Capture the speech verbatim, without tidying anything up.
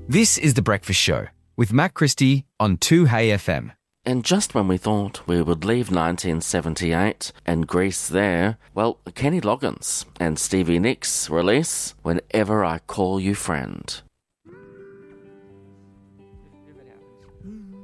This is The Breakfast Show with Matt Christie on two Hey F M. And just when we thought we would leave nineteen seventy-eight and Greece there, well, Kenny Loggins and Stevie Nicks release Whenever I Call You Friend. If it happens.